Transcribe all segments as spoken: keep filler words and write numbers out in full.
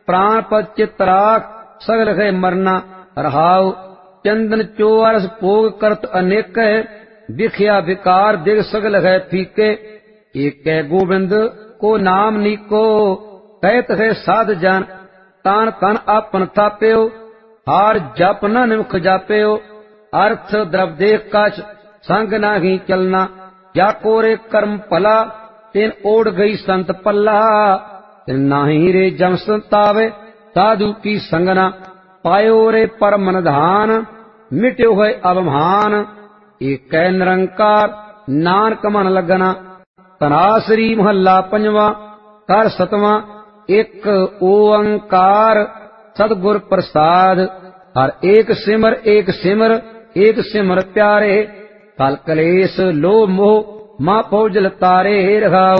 प्राण पद चित राख सगल है मरना रहाव। चंदन चौरस भोग करत अनेक है विख्या विकार दिग सगल है फीके। एक गोविंद को नाम नीको कहत है साध जन तान तन आपन थाप्यो। हार जप न निमुख जाप्यो अर्थ द्रव देख कछ संग नाही चलना। या कोरे कर्म भला तिन ओढ़ गई संत पल्ला। तिन नाही रे जम संतावे साधु की संगना। पायो रे परम निधान मिट्यो है अवमान। एक निरंकार नानक मन लगना। तनासरी महला पंजवा कर सतवां एक ओंकार सतगुर प्रसाद। हर एक सिमर एक सिमर एक सिमर प्यारे। कल कलेश लोभ मोह मां पौजल तारे रहाव।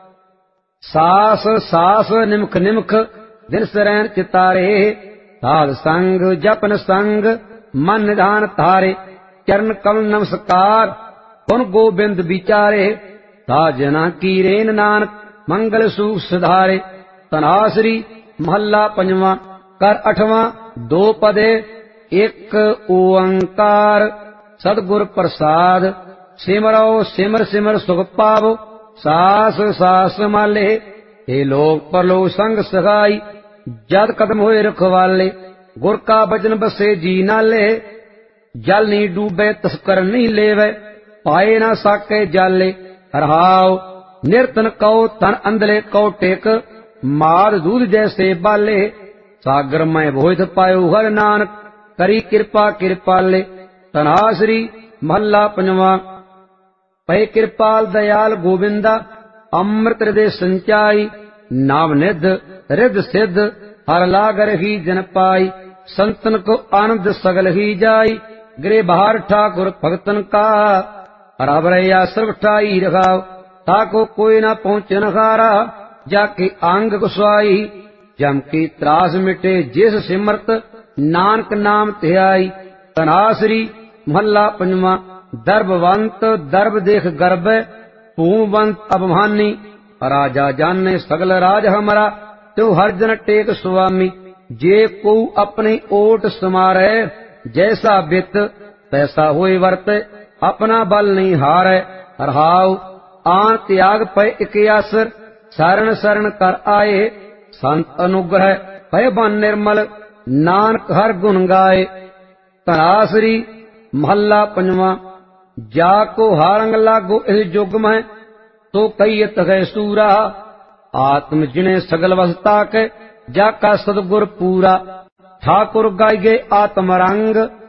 सास सास निमख निमख दिन सरैन चितारे। साध संग जपन संग मन निधान तारे। चरण कमल नमस्कार पुन गोबिंद विचारे। साजना की रेन नानक मंगल सुख सुधारे। तनासरी महला पंजवा कर अठवां दो पदे एक ओंकार सतगुर प्रसाद। सिमरो सिमर सिमर सुख पावो सास सास माले। हे लोक परलोक संग सगाई जद कदम होए रखवाले। गुर का बचन बसे जी नाले जल नहीं डूबे तस्कर नहीं लेवे। पाए ना साके जाले रहाव। निर्तन कौ तन अंधले कौ टेक माद दूध जैसे बाले। सागर में भोज पायो हर नानक करी कृपा कृपाले। तनासरी महला पंजवा पै कृपाल दयाल गोविंदा अमृत हृदय संचाई। नाम निध रिद सिद्ध हर लागर ही जन पाई। संतन को आनंद सगल ही जाई गिरे बहार ठाकुर भगतन का। हरावरैया सर्व ठाई रखाव ताको कोई न पहुँचे न खारा। जाके अंग कुसवाई जम की त्रास मिटे जिस सिमरत नानक नाम ध्याई। तनासरी महला पंजवा दर्भवंत दर्भ देख गर्भ भूमवंत अभिमानी। राजा जाने सगल राज हमारा त्यो हर जन टेक स्वामी। जे को अपनी ओट समारे जैसा बित तैसा होए वर्त अपना बल नहीं हारे। रहाव आन त्याग पे एक असर शरण शरण कर आए। संत अनुग्रह भय बन निर्मल नानक हर गुण गाए। तनासरी महला पंजवा जाको हारंग लागो इस जुग में तो कईयत है सूरा। आत्म जिने सगल वसता के जाका सदगुर पूरा। ठाकुर गाय गे आत्म रंग